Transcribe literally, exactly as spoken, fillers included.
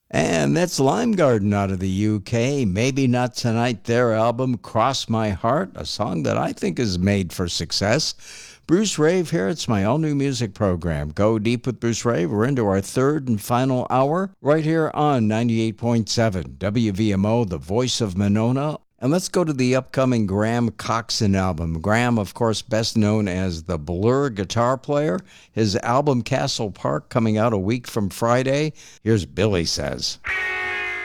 And that's Lime Garden out of the U K. Maybe Not Tonight, their album Cross My Heart, a song that I think is made for success. Bruce Rave here. It's my all-new music program. Go Deep with Bruce Rave. We're into our third and final hour right here on ninety-eight point seven W V M O, the voice of Monona. And let's go to the upcoming Graham Coxon album. Graham, of course, best known as the Blur guitar player. His album Castle Park coming out a week from Friday. Here's Billy Says.